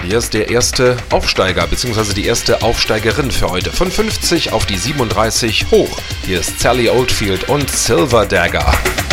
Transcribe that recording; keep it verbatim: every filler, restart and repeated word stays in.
Hier ist der erste Aufsteiger bzw. die erste Aufsteigerin für heute. Von fünfzig auf die siebenunddreißig hoch. Hier ist Sally Oldfield und Silver Dagger.